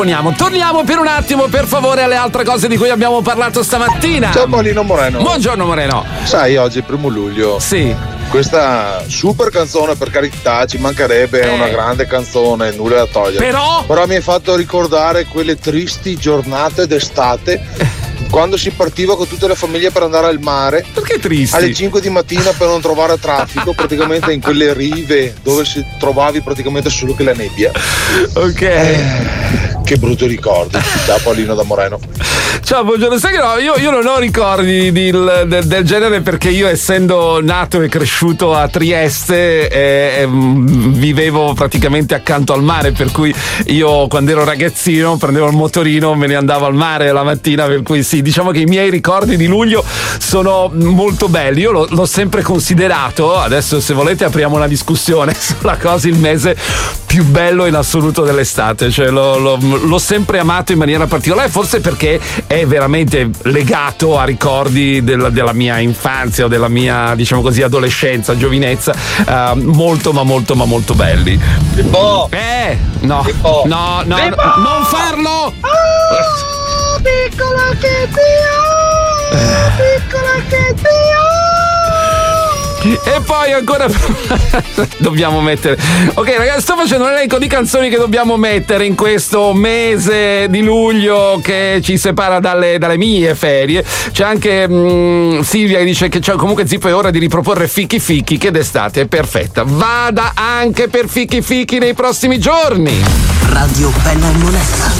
Torniamo per un attimo, per favore, alle altre cose di cui abbiamo parlato stamattina. Ciao Paolino Moreno. Buongiorno Moreno. Sai, oggi è il 1 luglio. Sì. Questa super canzone, per carità, ci mancherebbe, è una grande canzone, nulla da togliere. Però mi hai fatto ricordare quelle tristi giornate d'estate quando si partiva con tutte le famiglie per andare al mare. Perché tristi? Alle 5 di mattina per non trovare traffico, praticamente in quelle rive dove si trovavi praticamente solo che la nebbia. Ok. Che brutti ricordi. Ciao Paolino da Moreno. Ciao, buongiorno. Sai che no, io non ho ricordi del genere, perché io, essendo nato e cresciuto a Trieste, vivevo praticamente accanto al mare, per cui io quando ero ragazzino prendevo il motorino, me ne andavo al mare la mattina, per cui sì, diciamo che i miei ricordi di luglio sono molto belli. Io l'ho sempre considerato, adesso se volete apriamo una discussione sulla cosa, il mese più bello in assoluto dell'estate, cioè l'ho sempre amato in maniera particolare, forse perché è veramente legato a ricordi della mia infanzia o della mia, diciamo così, adolescenza, giovinezza, molto belli. Pippo! No, Pippo. no, Pippo! non farlo! Piccola che ti amo! Piccola che ti amo! E poi ancora dobbiamo mettere, ok ragazzi, sto facendo un elenco di canzoni che dobbiamo mettere in questo mese di luglio che ci separa dalle mie ferie. C'è anche Silvia che dice che comunque Zippo è ora di riproporre Fichi Fichi, che d'estate è perfetta, vada anche per Fichi Fichi nei prossimi giorni. Radio Bella e Monella.